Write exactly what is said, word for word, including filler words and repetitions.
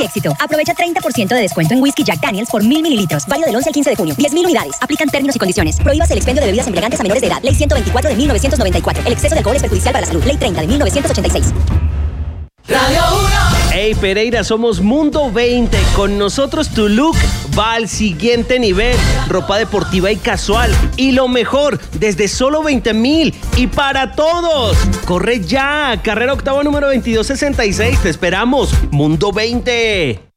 éxito. Aprovecha treinta por ciento de descuento en whisky Jack Daniels por mil mililitros. Válido del once al quince de junio. diez mil unidades. Aplican términos y condiciones. Prohíbas el expendio de bebidas embriagantes a menores de edad. Ley ciento veinticuatro de mil novecientos noventa y cuatro. El exceso de alcohol es perjudicial para la salud. Ley treinta de mil novecientos ochenta y seis. Radio uno. Hey Pereira, somos Mundo veinte. Con nosotros tu look va al siguiente nivel. Ropa deportiva y casual. Y lo mejor, desde solo veinte mil. Y para todos. Corre ya. Carrera octava número veintidós sesenta y seis. Te esperamos. Mundo veinte.